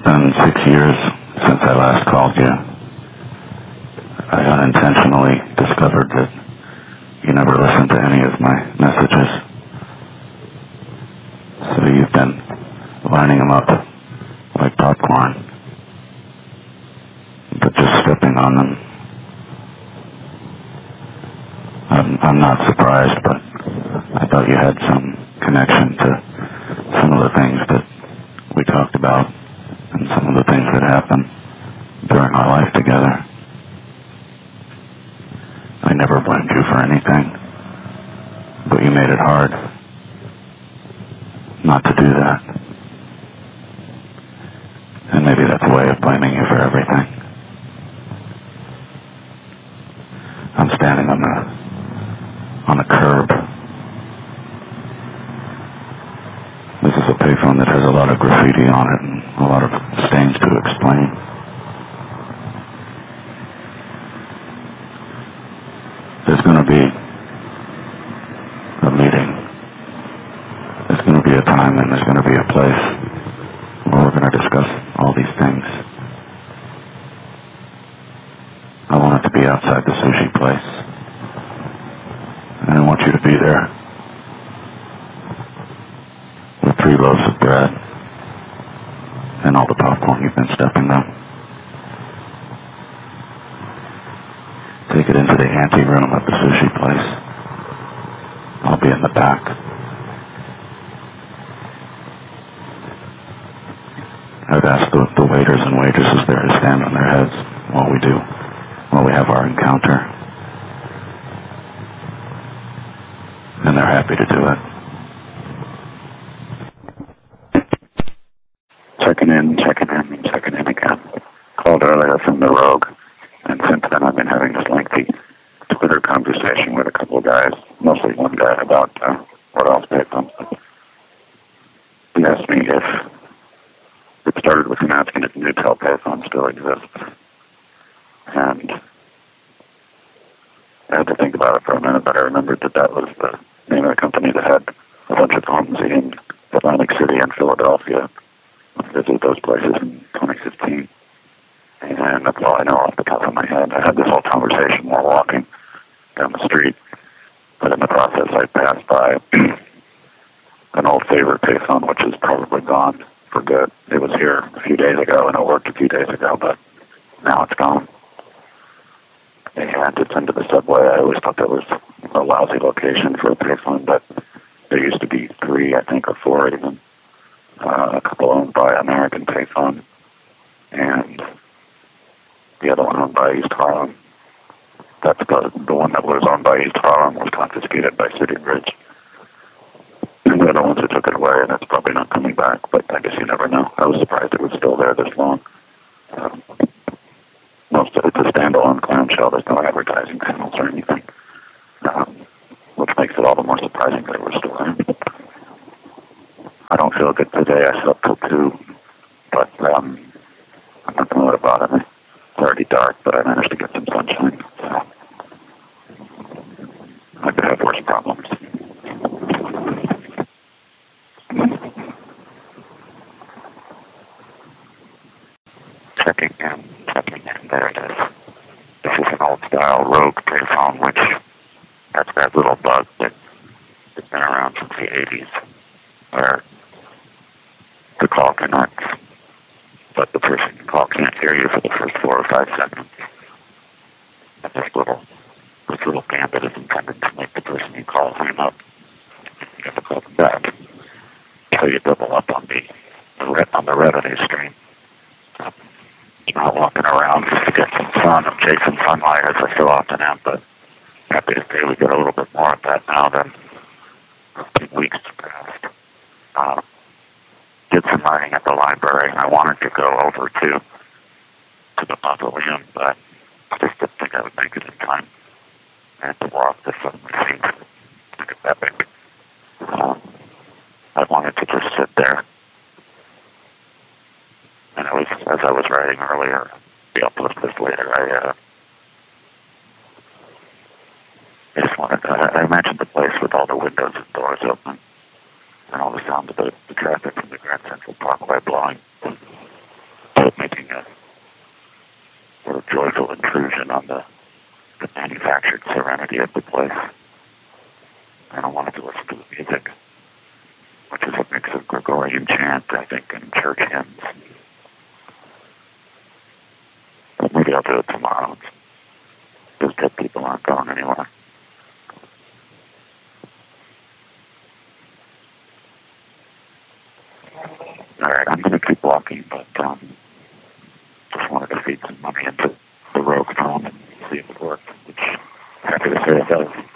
been 6 years since I last called you. I unintentionally discovered that you never listened to any of my messages. So you've been lining them up like popcorn, but just stepping on them. I'm not surprised, but I thought you had some connection to some of the things that we talked about and some of the things that happened during our life together. I never blamed you for anything, but you made it hard not to do that. And maybe that's a way of blaming you for everything. I'm standing on the curb. This is a payphone that has a lot of graffiti on it and a lot of stains to explain. There's going to be a meeting. There's going to be a time and there's going to be a place where we're going to discuss all these things. I want it to be outside the sushi place. And I want you to be there with 3 loaves of bread and all the popcorn you've been stepping on. Take it into the ante-room of the sushi place. I'll be in the back. I've asked the waiters and waitresses there to stand on their heads while we have our encounter. And they're happy to do it. Checking in again. Called earlier from the Rogue, and since then I've been having this lengthy Twitter conversation with a couple of guys, mostly one guy about what else payphones. He asked me if it started with him asking if Newtel payphone still exists. And I had to think about it for a minute, but I remembered that was the name of the company that had a bunch of phones in Atlantic City and Philadelphia. I visited those places in 2015. And that's all I know off the top of my head. I had this whole conversation while walking down the street. But in the process, I passed by an old favorite payphone, which is probably gone for good. It was here a few days ago, and it worked a few days ago, but now it's gone. And it's into the subway. I always thought that was a lousy location for a payphone, but there used to be 3, I think, or 4 even. A couple owned by American Payphone, and the other one owned by East Harlem. That's the one that was owned by East Harlem was confiscated by City Bridge. And the other ones who took it away, and it's probably not coming back, but I guess you never know. I was surprised it was still there this long. Most of it's a standalone clamshell. There's no advertising panels or anything, which makes it all the more surprising that it was still there. I don't feel good today. I slept till 2, but I'm not going to let it bother me. It's already dark, but I managed to get some sunshine. So I could have worse problems. Checking in. There it is. This is an old-style Rogue payphone, which has that little bug that has been around since the 80s, where the call connects, but the person you call can't hear you for the first 4 or 5 seconds. And this little gambit is intended to make the person you call hang up. You have to call them back. So you double up on the revenue stream. I'm not walking around to get some sun. I'm chasing sunlight as I so often am, but happy to say we get a little bit more of that now than a few weeks past. Did some writing at the library. I wanted to go over to the mausoleum, but I just didn't think I would make it in time. And to walk this suddenly seemed like a epic. I wanted to just sit there. And it was, as I was writing earlier, I'll post this later, I just wanted to, I imagined the place with all the windows and doors open, and all the sound of the traffic from the Grand Central Parkway blowing. the manufactured serenity of the place. And I wanted to listen to the music, which is a mix of Gregorian chant, I think, and church hymns. But maybe I'll do it tomorrow. Those dead people aren't going anywhere. All right, I'm going to keep walking, but just wanted to feed some money into the Rogue phone and see if it worked, which happy to say it does.